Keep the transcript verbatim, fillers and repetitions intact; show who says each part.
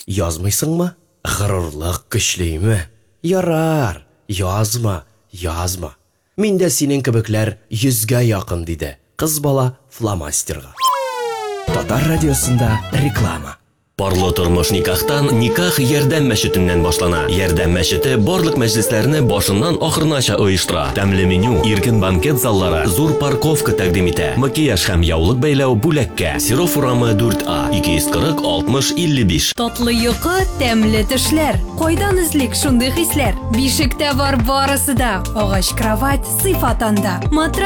Speaker 1: Язмыйсыңмы? Гырурлык көчлейме? Ярар, язма, язма. Мин дә синең кебекләр йөзгә якын диде кыз бала фломастерга. Татар радиосында реклама.
Speaker 2: Парлы тормыш никахтан никах ярдәм мәчетеннән башлана. Ярдәм мәчете барлык мәҗлесләрне башыннан ахырынача оештыра. Тәмле меню, иркен банкет заллары, зур парковка тәкъдим итә. Макияж һәм яулык бәйләү бүләккә. Серов урамы дүрт А, ике йөз кырык алтмыш илле биш.
Speaker 3: Татлы йокы, тәмле төшләр. Кайдан эзлик шундый хисләр? Бишектә бар барысы да. Агач кровать сыйфат анда.